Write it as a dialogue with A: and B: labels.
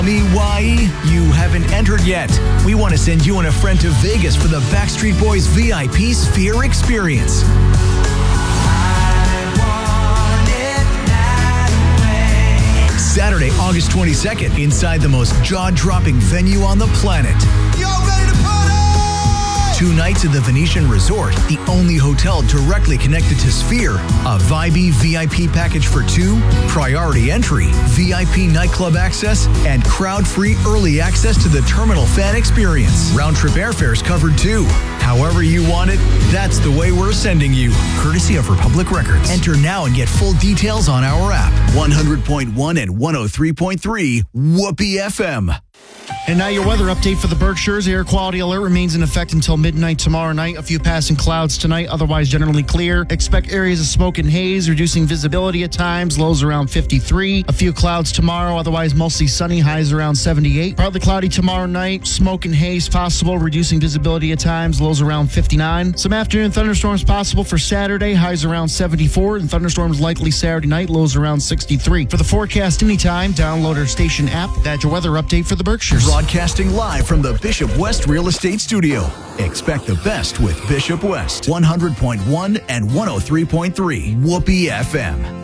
A: Me, why you haven't entered yet? We want to send you and a friend to Vegas for the Backstreet Boys VIP Sphere Experience. Saturday, August 22nd, inside the most jaw-dropping venue on the planet.
B: Y'all ready to party?
A: 2 nights at the Venetian Resort, the only hotel directly connected to Sphere. A Vibey VIP package for 2, priority entry, VIP nightclub access, and crowd-free early access to the terminal fan experience. Round-trip airfares covered too. However you want it, that's the way we're sending you. Courtesy of Republic Records. Enter now and get full details on our app. 100.1 and 103.3 Whoopee FM.
C: And now your weather update for the Berkshires. Air quality alert remains in effect until midnight tomorrow night. A few passing clouds tonight, otherwise generally clear. Expect areas of smoke and haze, reducing visibility at times. Lows around 53. A few clouds tomorrow, otherwise mostly sunny. Highs around 78. Partly cloudy tomorrow night. Smoke and haze possible, reducing visibility at times. Lows around 59. Some afternoon thunderstorms possible for Saturday. Highs around 74. And thunderstorms likely Saturday night. Lows around 63. For the forecast anytime, download our station app. That's your weather update for the Berkshires.
A: Broadcasting live from the Bishop West Real Estate Studio. Expect the best with Bishop West. 100.1 and 103.3 Whoopee FM.